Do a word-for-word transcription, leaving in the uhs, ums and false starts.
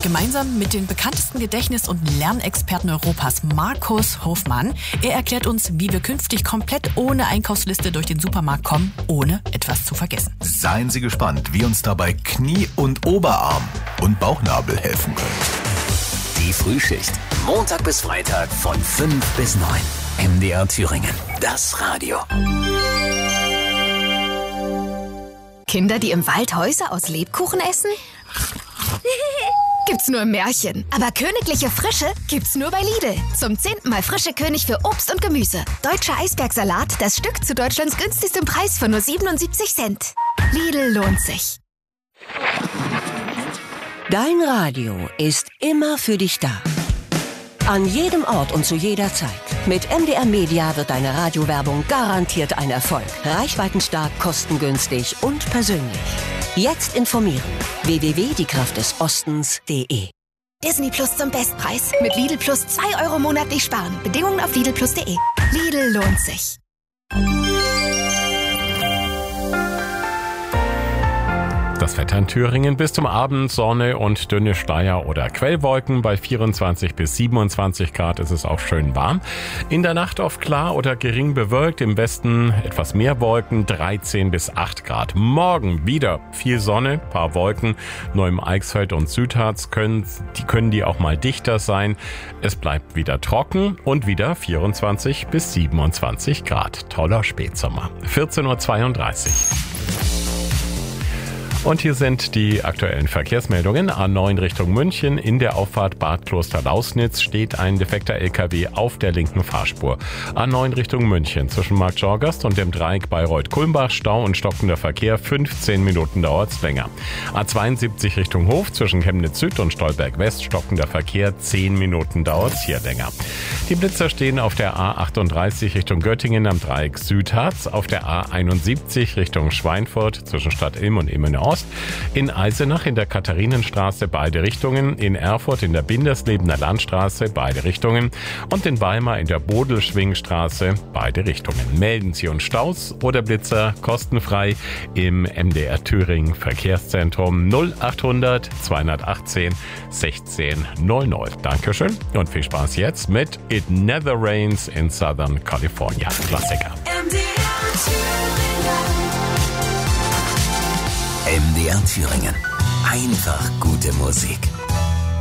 Gemeinsam mit den bekanntesten Gedächtnis- und Lernexperten Europas, Markus Hofmann. Er erklärt uns, wie wir künftig komplett ohne Einkaufsliste durch den Supermarkt kommen, ohne etwas zu vergessen. Seien Sie gespannt, wie uns dabei Knie- und Oberarm und Bauchnabel helfen können. Die Frühschicht. Montag bis Freitag von fünf bis neun. M D R Thüringen. Das Radio. Kinder, die im Wald Häuser aus Lebkuchen essen? Gibt's nur im Märchen. Aber königliche Frische gibt's nur bei Lidl. Zum zehnten Mal frische König für Obst und Gemüse. Deutscher Eisbergsalat, das Stück zu Deutschlands günstigstem Preis von nur siebenundsiebzig Cent. Lidl lohnt sich. Dein Radio ist immer für dich da. An jedem Ort und zu jeder Zeit. Mit M D R Media wird deine Radiowerbung garantiert ein Erfolg. Reichweitenstark, kostengünstig und persönlich. Jetzt informieren. w w w punkt die kraft des ostens punkt de. Disney Plus zum Bestpreis. Mit Lidl Plus zwei Euro monatlich sparen. Bedingungen auf lidl plus punkt de. Lidl lohnt sich. Das Wetter in Thüringen: bis zum Abend Sonne und dünne Schleier oder Quellwolken. Bei vierundzwanzig bis siebenundzwanzig Grad ist es auch schön warm. In der Nacht oft klar oder gering bewölkt. Im Westen etwas mehr Wolken, dreizehn bis acht Grad. Morgen wieder viel Sonne, paar Wolken. Nur im Eichsfeld und Südharz können die, können die auch mal dichter sein. Es bleibt wieder trocken und wieder vierundzwanzig bis siebenundzwanzig Grad. Toller Spätsommer. vierzehn Uhr zweiunddreißig. Und hier sind die aktuellen Verkehrsmeldungen. A neun Richtung München. In der Auffahrt Bad Kloster-Lausnitz steht ein defekter L K W auf der linken Fahrspur. A neun Richtung München. Zwischen Markt Schorgast und dem Dreieck Bayreuth-Kulmbach Stau und stockender Verkehr. fünfzehn Minuten dauert's länger. A zweiundsiebzig Richtung Hof. Zwischen Chemnitz Süd und Stolberg West stockender Verkehr. zehn Minuten dauert's hier länger. Die Blitzer stehen auf der A achtunddreißig Richtung Göttingen am Dreieck Südharz. Auf der A einundsiebzig Richtung Schweinfurt zwischen Stadt Ilm und Ilmenau Ost. In Eisenach in der Katharinenstraße beide Richtungen, in Erfurt in der Binderslebener Landstraße beide Richtungen und in Weimar in der Bodelschwingstraße beide Richtungen. Melden Sie uns Staus oder Blitzer kostenfrei im M D R Thüringen Verkehrszentrum null achthundert zweihundertachtzehn sechzehn null null. Dankeschön und viel Spaß jetzt mit It Never Rains in Southern California. Klassiker. M D R Thüringen. Einfach gute Musik.